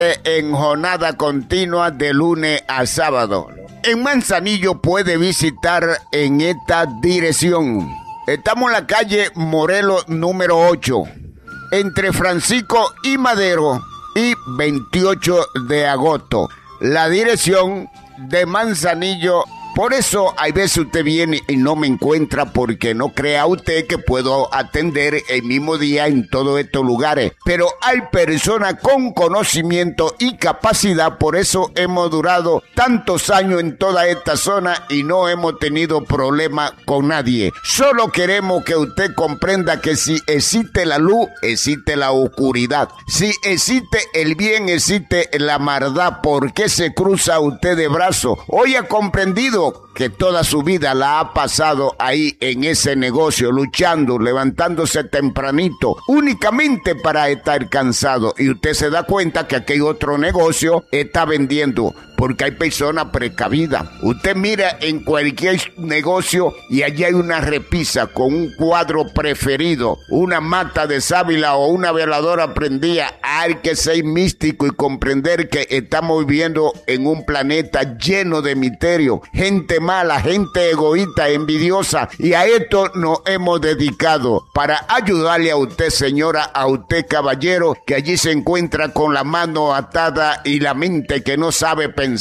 en jornada continua de lunes a sábado. En Manzanillo puede visitar en esta dirección. Estamos en la calle Morelos número 8, entre Francisco y Madero y 28 de agosto. La dirección de Manzanillo. Por eso, hay veces usted viene y no me encuentra porque no crea usted que puedo atender el mismo día en todos estos lugares. Pero hay personas con conocimiento y capacidad, por eso hemos durado tantos años en toda esta zona y no hemos tenido problema con nadie. Solo queremos que usted comprenda que si existe la luz, existe la oscuridad. Si existe el bien, existe la maldad. ¿Por qué se cruza usted de brazos? Hoy ha comprendido que toda su vida la ha pasado ahí en ese negocio, luchando, levantándose tempranito, únicamente para estar cansado. Y usted se da cuenta que aquel otro negocio está vendiendo, porque hay personas precavidas. Usted mira en cualquier negocio y allí hay una repisa con un cuadro preferido, una mata de sábila o una veladora prendida. Hay que ser místico y comprender que estamos viviendo en un planeta lleno de misterio, gente mala, gente egoísta, envidiosa, y a esto nos hemos dedicado para ayudarle a usted, señora, a usted, caballero, que allí se encuentra con la mano atada y la mente que no sabe pensar.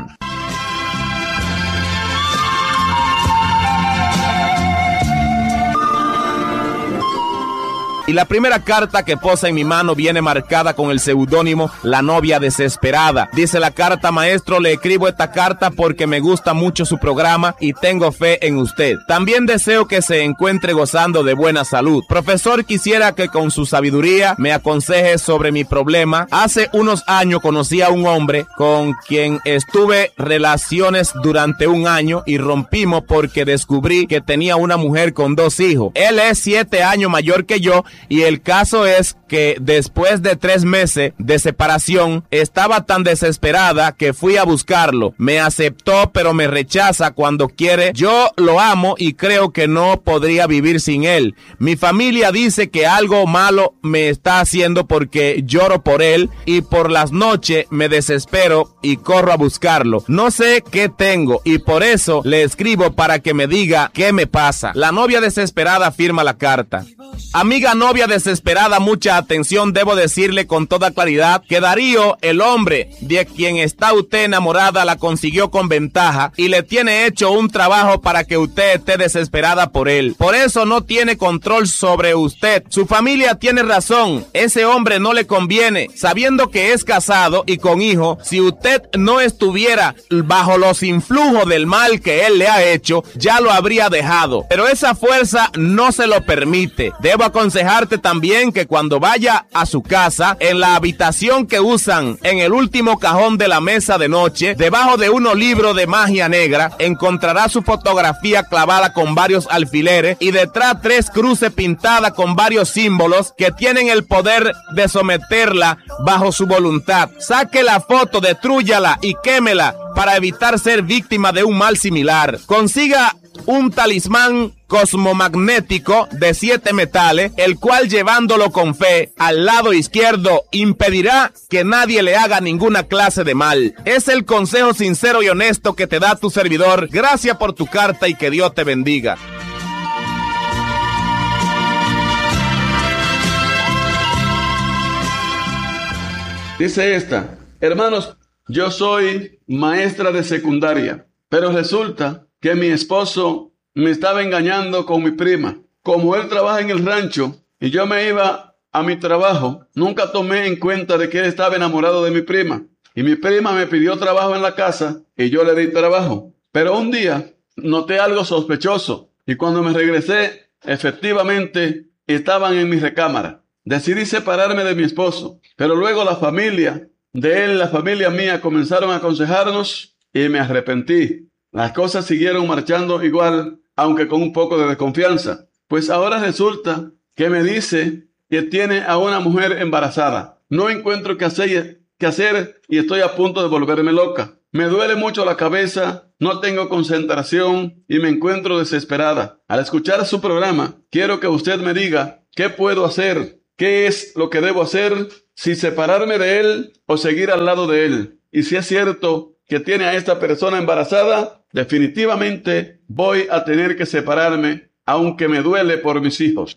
Y la primera carta que posa en mi mano viene marcada con el seudónimo La Novia Desesperada. Dice la carta: maestro, le escribo esta carta porque me gusta mucho su programa y tengo fe en usted. También deseo que se encuentre gozando de buena salud. Profesor, quisiera que con su sabiduría me aconseje sobre mi problema. Hace unos años conocí a un hombre con quien estuve relaciones durante un año y rompimos porque descubrí que tenía una mujer con 2 hijos. Él es 7 años mayor que yo. Y el caso es que después de 3 meses de separación, estaba tan desesperada que fui a buscarlo. Me aceptó, pero me rechaza cuando quiere. Yo lo amo y creo que no podría vivir sin él. Mi familia dice que algo malo me está haciendo porque lloro por él y por las noches me desespero y corro a buscarlo. No sé qué tengo y por eso le escribo para que me diga qué me pasa. La novia desesperada firma la carta. Amiga novia desesperada, mucha atención. Debo decirle con toda claridad que Darío, el hombre de quien está usted enamorada, la consiguió con ventaja y le tiene hecho un trabajo para que usted esté desesperada por él. Por eso no tiene control sobre usted. Su familia tiene razón. Ese hombre no le conviene. Sabiendo que es casado y con hijo, si usted no estuviera bajo los influjos del mal que él le ha hecho, ya lo habría dejado. Pero esa fuerza no se lo permite. Debo aconsejarte también que cuando vaya a su casa, en la habitación que usan en el último cajón de la mesa de noche, debajo de unos libros de magia negra, encontrará su fotografía clavada con varios alfileres y detrás 3 cruces pintadas con varios símbolos que tienen el poder de someterla bajo su voluntad. Saque la foto, destrúyala y quémela para evitar ser víctima de un mal similar. Consiga un talismán cosmomagnético de 7 metales, el cual llevándolo con fe al lado izquierdo impedirá que nadie le haga ninguna clase de mal. Es el consejo sincero y honesto que te da tu servidor. Gracias por tu carta y que Dios te bendiga. Dice esta: hermanos, yo soy maestra de secundaria, pero resulta que mi esposo me estaba engañando con mi prima. Como él trabaja en el rancho y yo me iba a mi trabajo, nunca tomé en cuenta de que él estaba enamorado de mi prima. Y mi prima me pidió trabajo en la casa y yo le di trabajo. Pero un día noté algo sospechoso y cuando me regresé, efectivamente estaban en mi recámara. Decidí separarme de mi esposo, pero luego la familia de él, la familia mía, comenzaron a aconsejarnos y me arrepentí. Las cosas siguieron marchando igual, aunque con un poco de desconfianza. Pues ahora resulta que me dice que tiene a una mujer embarazada. No encuentro qué hacer y estoy a punto de volverme loca. Me duele mucho la cabeza, no tengo concentración y me encuentro desesperada. Al escuchar su programa, quiero que usted me diga qué puedo hacer, qué es lo que debo hacer si separarme de él o seguir al lado de él. Y si es cierto que tiene a esta persona embarazada, definitivamente voy a tener que separarme, aunque me duele por mis hijos.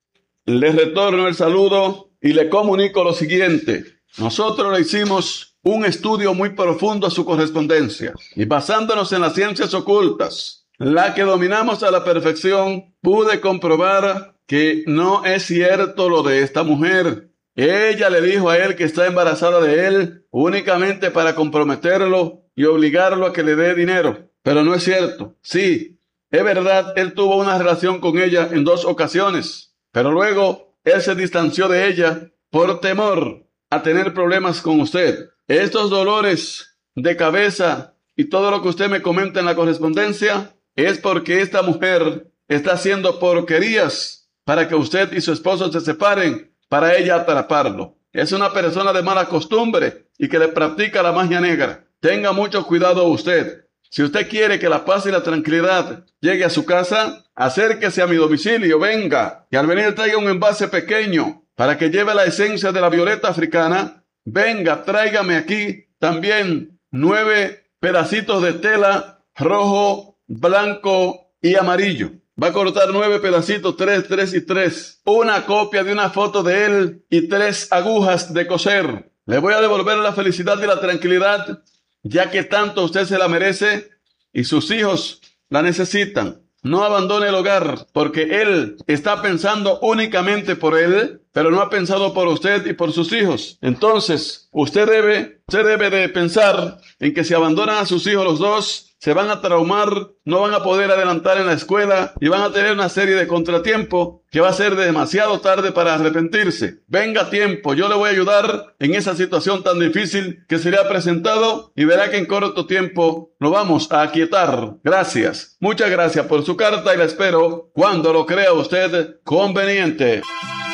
Le retorno el saludo y le comunico lo siguiente. Nosotros le hicimos un estudio muy profundo a su correspondencia y basándonos en las ciencias ocultas, la que dominamos a la perfección, pude comprobar que no es cierto lo de esta mujer. Ella le dijo a él que está embarazada de él únicamente para comprometerlo y obligarlo a que le dé dinero. Pero no es cierto. Sí, es verdad, él tuvo una relación con ella en 2 ocasiones, pero luego él se distanció de ella por temor a tener problemas con usted. Estos dolores de cabeza y todo lo que usted me comenta en la correspondencia es porque esta mujer está haciendo porquerías para que usted y su esposo se separen, para ella atraparlo. Es una persona de mala costumbre y que le practica la magia negra. Tenga mucho cuidado usted. Si usted quiere que la paz y la tranquilidad llegue a su casa, acérquese a mi domicilio, venga. Y al venir traiga un envase pequeño para que lleve la esencia de la violeta africana. Venga, tráigame aquí también 9 pedacitos de tela rojo, blanco y amarillo. Va a cortar 9 pedacitos, 3, 3 y 3. Una copia de una foto de él y 3 agujas de coser. Le voy a devolver la felicidad y la tranquilidad, ya que tanto usted se la merece y sus hijos la necesitan. No abandone el hogar, porque él está pensando únicamente por él, pero no ha pensado por usted y por sus hijos. Entonces, usted debe de pensar en que si abandonan a sus hijos los dos, se van a traumar, no van a poder adelantar en la escuela y van a tener una serie de contratiempos que va a ser demasiado tarde para arrepentirse. Venga a tiempo, yo le voy a ayudar en esa situación tan difícil que se le ha presentado y verá que en corto tiempo lo vamos a aquietar. Gracias. Muchas gracias por su carta y la espero cuando lo crea usted conveniente.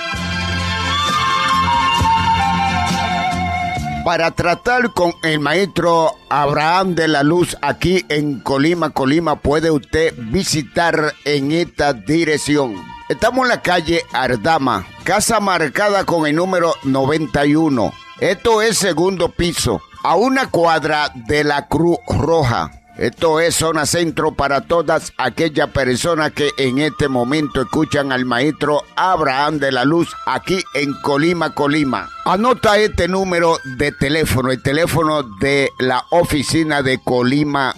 Para tratar con el maestro Abraham de la Luz aquí en Colima, puede usted visitar en esta dirección. Estamos en la calle Ardama, casa marcada con el número 91. Esto es 2º piso, a 1 cuadra de la Cruz Roja. Esto es zona centro para todas aquellas personas que en este momento escuchan al maestro Abraham de la Luz aquí en Colima. Anota este número de teléfono, el teléfono de la oficina de Colima.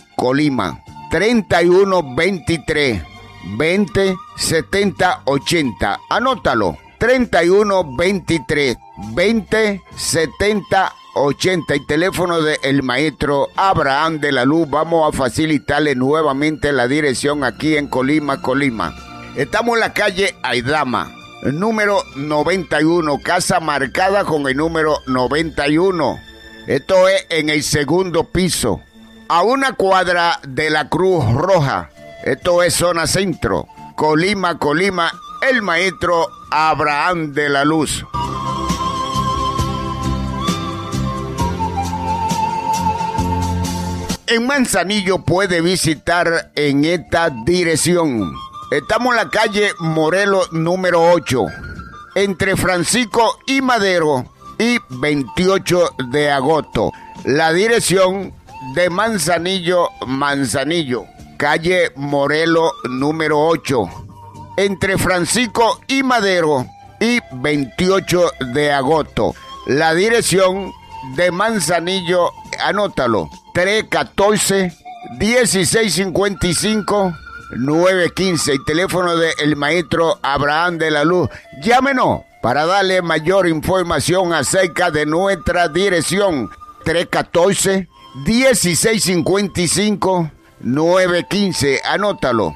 3123 20 70 80. Anótalo. 3123 20 70 80, el teléfono del maestro Abraham de la Luz. Vamos a facilitarle nuevamente la dirección aquí en Colima. Estamos en la calle Aidama, número 91, casa marcada con el número 91. Esto es en el 2º piso, a 1 cuadra de la Cruz Roja. Esto es zona centro, Colima, el maestro Abraham de la Luz. En Manzanillo puede visitar en esta dirección. Estamos en la calle Morelos número 8, entre Francisco y Madero y 28 de agosto. La dirección de Manzanillo, calle Morelos número 8, entre Francisco y Madero y 28 de agosto. La dirección de Manzanillo, anótalo, 314-1655-915, el teléfono del maestro Abraham de la Luz. Llámenos para darle mayor información acerca de nuestra dirección. 314-1655-915, anótalo,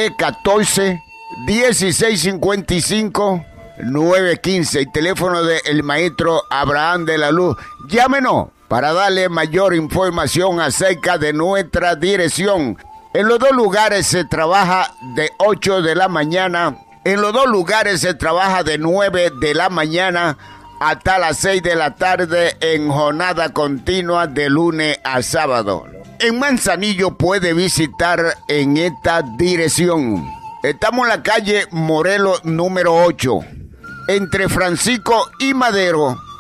314-1655-915, el teléfono del maestro Abraham de la Luz. Llámenos para darle mayor información acerca de nuestra dirección. En los 2 lugares se trabaja de 8 de la mañana. En los 2 lugares se trabaja de 9 de la mañana hasta las 6 de la tarde en jornada continua de lunes a sábado. En Manzanillo puede visitar en esta dirección. Estamos en la calle Morelos número 8, entre Francisco y Madero y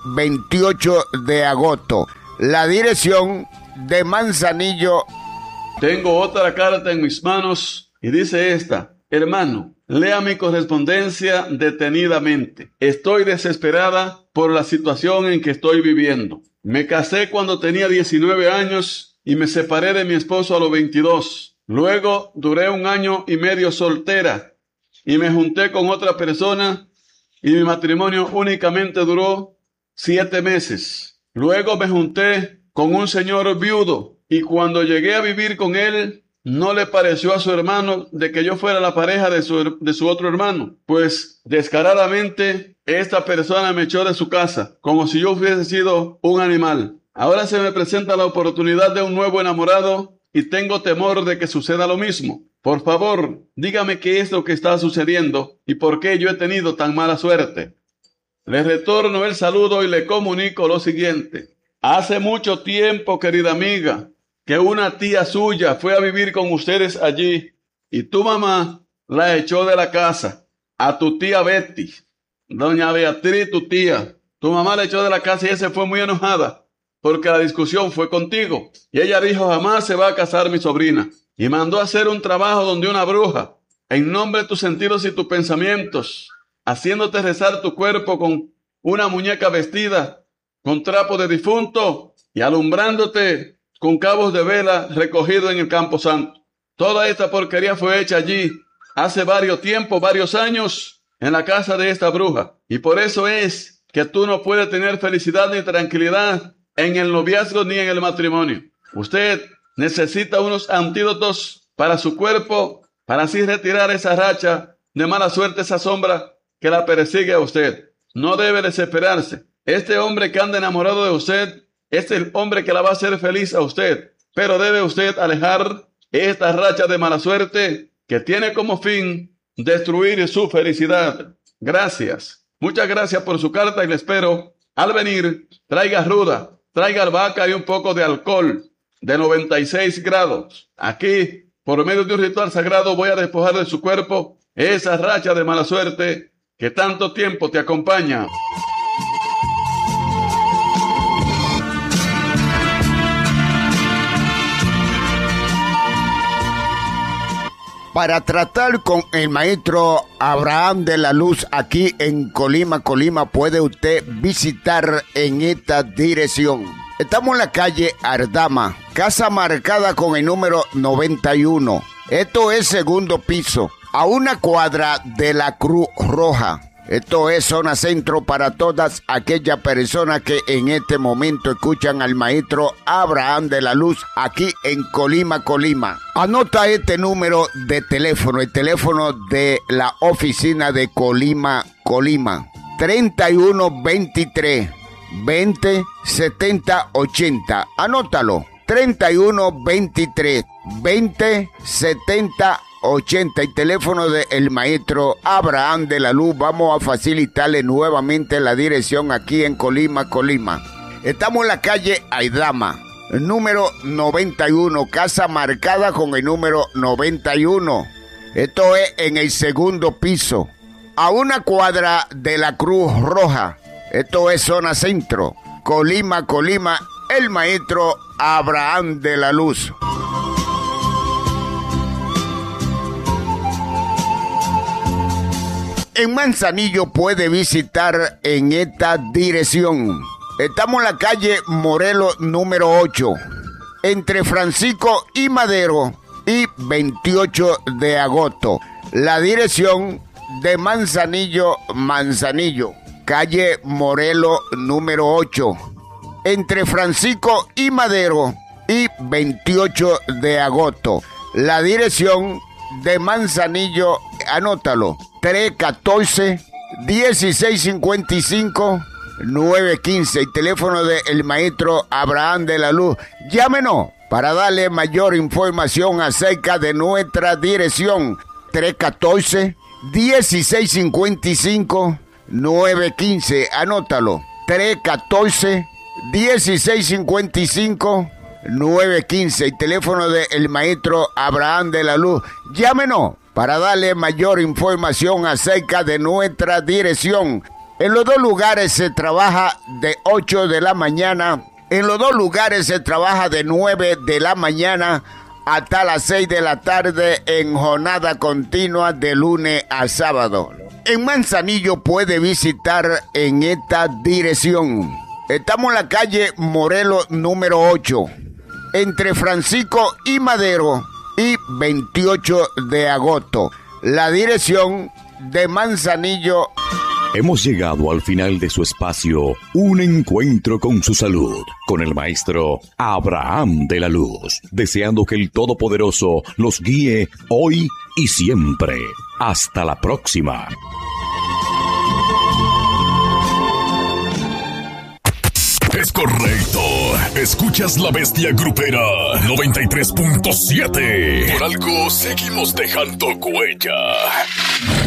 28 de agosto. La dirección de Manzanillo. Tengo otra carta en mis manos y dice esta: hermano, lea mi correspondencia detenidamente. Estoy desesperada por la situación en que estoy viviendo. Me casé cuando tenía 19 años y me separé de mi esposo a los 22. Luego duré 1 año y medio soltera y me junté con otra persona y mi matrimonio únicamente duró 7 meses. Luego me junté con un señor viudo y cuando llegué a vivir con él, no le pareció a su hermano de que yo fuera la pareja de su otro hermano, pues descaradamente esta persona me echó de su casa, como si yo hubiese sido un animal. Ahora se me presenta la oportunidad de un nuevo enamorado y tengo temor de que suceda lo mismo. Por favor, dígame qué es lo que está sucediendo y por qué yo he tenido tan mala suerte. Le retorno el saludo y le comunico lo siguiente. Hace mucho tiempo, querida amiga, que una tía suya fue a vivir con ustedes allí y tu mamá la echó de la casa. A tu tía Betty, doña Beatriz, tu tía, tu mamá la echó de la casa y ella se fue muy enojada porque la discusión fue contigo. Y ella dijo: jamás se va a casar mi sobrina. Y mandó a hacer un trabajo donde una bruja, en nombre de tus sentidos y tus pensamientos, haciéndote rezar tu cuerpo con una muñeca vestida con trapo de difunto y alumbrándote con cabos de vela recogidos en el campo santo. Toda esta porquería fue hecha allí hace varios años en la casa de esta bruja. Y por eso es que tú no puedes tener felicidad ni tranquilidad en el noviazgo ni en el matrimonio. Usted necesita unos antídotos para su cuerpo, para así retirar esa racha de mala suerte, esa sombra que la persigue a usted. No debe desesperarse. Este hombre que anda enamorado de usted es el hombre que la va a hacer feliz a usted. Pero debe usted alejar esta racha de mala suerte que tiene como fin destruir su felicidad. Gracias. Muchas gracias por su carta y le espero. Al venir, traiga ruda, traiga albahaca y un poco de alcohol de 96 grados. Aquí, por medio de un ritual sagrado, voy a despojar de su cuerpo esa racha de mala suerte que tanto tiempo te acompaña. Para tratar con el maestro Abraham de la Luz aquí en Colima, puede usted visitar en esta dirección. Estamos en la calle Ardama, casa marcada con el número 91. Esto es segundo piso, a 1 cuadra de la Cruz Roja. Esto es zona centro para todas aquellas personas que en este momento escuchan al maestro Abraham de la Luz aquí en Colima. Anota este número de teléfono, el teléfono de la oficina de Colima. 3123 20 70 80. Anótalo. 3123 20 70 80, el teléfono del maestro Abraham de la Luz. Vamos a facilitarle nuevamente la dirección aquí en Colima. Estamos en la calle Aidama, número 91, casa marcada con el número 91. Esto es en el segundo piso, a 1 cuadra de la Cruz Roja. Esto es zona centro, Colima, el maestro Abraham de la Luz. En Manzanillo puede visitar en esta dirección. Estamos en la calle Morelos número 8, entre Francisco y Madero y 28 de agosto. La dirección de Manzanillo, calle Morelos número 8, entre Francisco y Madero y 28 de agosto. La dirección de Manzanillo, anótalo, 314-1655-915, el teléfono del maestro Abraham de la Luz. Llámenos para darle mayor información acerca de nuestra dirección. 314-1655-915, anótalo, 314-1655-915, el teléfono del maestro Abraham de la Luz. Llámenos para darle mayor información acerca de nuestra dirección. En los dos lugares se trabaja de 8 de la mañana. En los dos lugares se trabaja de 9 de la mañana hasta las 6 de la tarde en jornada continua de lunes a sábado. En Manzanillo puede visitar en esta dirección. Estamos en la calle Morelos número 8, entre Francisco y Madero y 28 de agosto. La dirección de Manzanillo. Hemos llegado al final de su espacio, Un Encuentro con su Salud, con el maestro Abraham de la Luz, deseando que el Todopoderoso los guíe hoy y siempre. Hasta la próxima. Es correcto. Escuchas La Bestia Grupera 93.7. Por algo seguimos dejando huella.